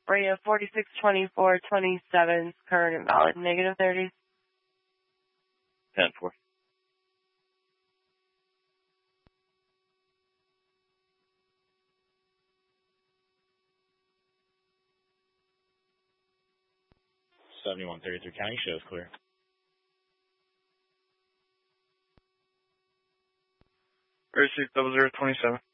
Rhea 462427, current invalid, negative 30s. 10-4. County shows clear. Rhea 60027.